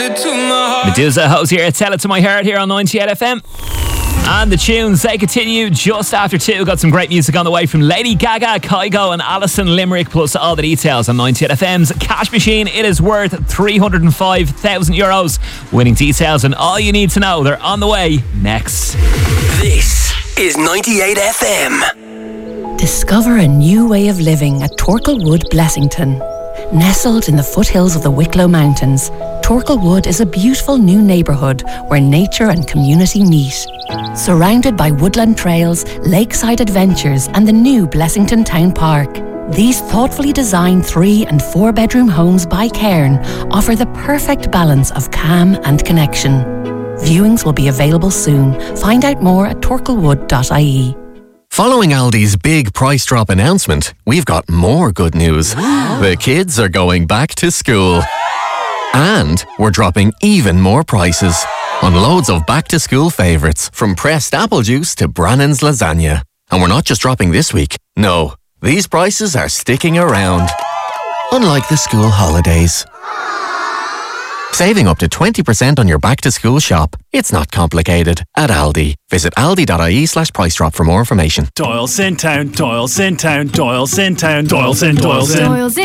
Medusa Hosier, Tell It To My Heart here on 98 FM. And the tunes, they continue just after 2. Got some great music on the way from Lady Gaga, Kygo and Alison Limerick, plus all the details on 98 FM's Cash Machine. It is worth €305,000. Winning details and all you need to know, they're on the way next. This is 98 FM. Discover a new way of living at Torklewood, Blessington. Nestled in the foothills of the Wicklow Mountains, Torklewood is a beautiful new neighbourhood where nature and community meet. Surrounded by woodland trails, lakeside adventures and the new Blessington Town Park, these thoughtfully designed 3- and 4-bedroom homes by Cairn offer the perfect balance of calm and connection. Viewings will be available soon. Find out more at torklewood.ie. Following Aldi's big price drop announcement, we've got more good news. The kids are going back to school. And we're dropping even more prices on loads of back-to-school favourites, from pressed apple juice to Brannan's lasagna. And we're not just dropping this week. No, these prices are sticking around. Unlike the school holidays. Saving up to 20% on your back-to-school shop. It's not complicated. At Aldi. Visit aldi.ie/price drop for more information. Doyle's in town, Doyle's in town, Doyle's in town, Doyle's in, Doyle's in.